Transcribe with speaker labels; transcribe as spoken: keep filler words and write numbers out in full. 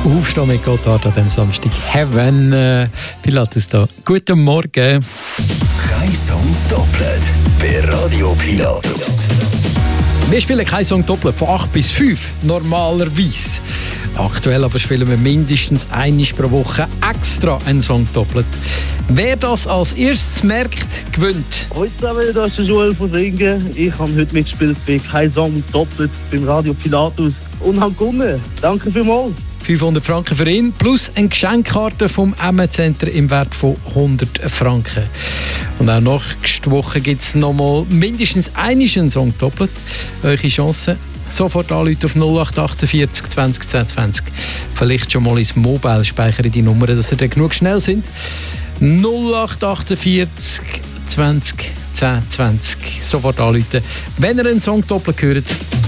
Speaker 1: Aufstehen mit Gotthard an diesem Samstag. Heaven, äh, Pilatus da. Guten Morgen.
Speaker 2: Kein Song doppelt bei Radio Pilatus.
Speaker 1: Wir spielen keinen Song doppelt von acht bis fünf, normalerweise. Aktuell aber spielen wir mindestens einmal pro Woche extra einen Song doppelt. Wer das als erstes merkt, gewinnt.
Speaker 3: Heute zusammen, das ist der Joel von Singen. Ich habe heute mitgespielt bei «Kein Song doppelt» beim Radio Pilatus und habe gewonnen. Danke vielmals.
Speaker 1: fünfhundert Franken für ihn plus eine Geschenkkarte vom M E Center im Wert von hundert Franken. Und auch nächste Woche gibt es nochmal mindestens einen Song doppelt. Eure Chance. Sofort anrufen auf null acht achtundvierzig zwanzig zehn zwanzig. Vielleicht schon mal ins Mobile speichern die Nummern, dass ihr dann genug schnell sind. null acht achtundvierzig zwanzig zehn zwanzig. Sofort anrufen, wenn ihr einen Song doppelt hört.